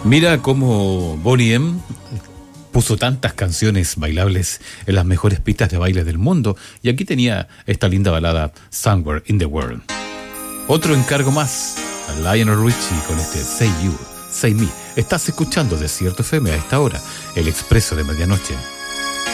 Mira cómo Boney M puso tantas canciones bailables en las mejores pistas de baile del mundo, y aquí tenía esta linda balada Somewhere in the World. Otro encargo más a Lionel Richie con este Say You, Say Me. Estás escuchando Desierto FM a esta hora, el expreso de medianoche.